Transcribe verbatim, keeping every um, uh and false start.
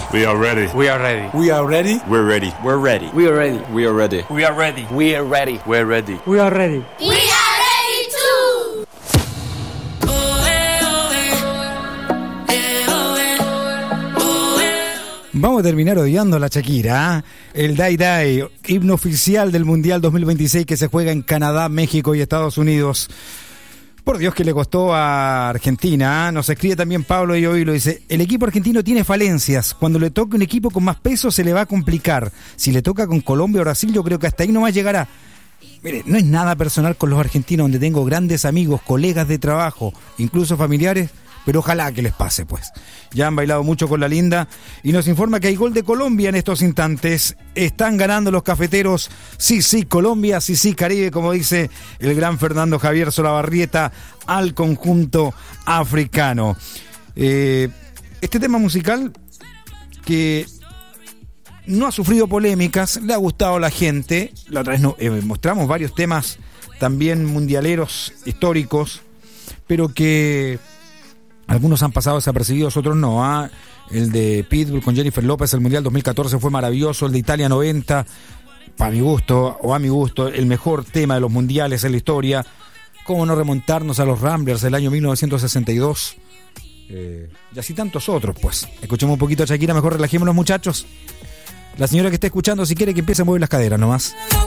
We are ready. We are ready. We are ready. We're ready. We're ready. We are ready. We are ready. We are ready. We are ready. We're ready. We are ready. We are ready too. Vamos a terminar odiando a la Shakira, ¿eh? El Dai Dai, himno oficial del Mundial dos mil veintiséis que se juega en Canadá, México y Estados Unidos. Por Dios que le costó a Argentina, ¿eh? Nos escribe también Pablo y hoy lo dice, el equipo argentino tiene falencias, cuando le toque un equipo con más peso se le va a complicar, si le toca con Colombia o Brasil yo creo que hasta ahí nomás llegará. Mire, no es nada personal con los argentinos, donde tengo grandes amigos, colegas de trabajo, incluso familiares, pero ojalá que les pase, pues. Ya han bailado mucho con la linda y nos informa que hay gol de Colombia en estos instantes. Están ganando los cafeteros. Sí, sí, Colombia, sí, sí, Caribe, como dice el gran Fernando Javier Solabarrieta, al conjunto africano. Eh, este tema musical que no ha sufrido polémicas, le ha gustado a la gente. La otra vez no, eh, mostramos varios temas también mundialeros, históricos, pero que algunos han pasado desapercibidos, otros no. ¿eh? El de Pitbull con Jennifer López, el Mundial dos mil catorce fue maravilloso. El de Italia noventa, para mi gusto, o a mi gusto, el mejor tema de los mundiales en la historia. ¿Cómo no remontarnos a los Ramblers del año mil novecientos sesenta y dos? Eh, y así tantos otros, pues. Escuchemos un poquito a Shakira, mejor relajémonos, muchachos. La señora que esté escuchando, si quiere que empiece a mover las caderas nomás.